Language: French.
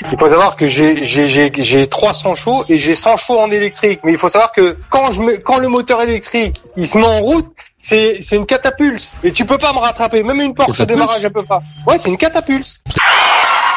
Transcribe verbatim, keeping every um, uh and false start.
Il faut savoir que j'ai j'ai j'ai j'ai trois cents chevaux et j'ai cent chevaux en électrique. Mais il faut savoir que quand je mets, quand le moteur électrique il se met en route, c'est c'est une catapulse et tu peux pas me rattraper. Même une Porsche au démarrage, elle peut pas. Ouais, c'est une catapulse.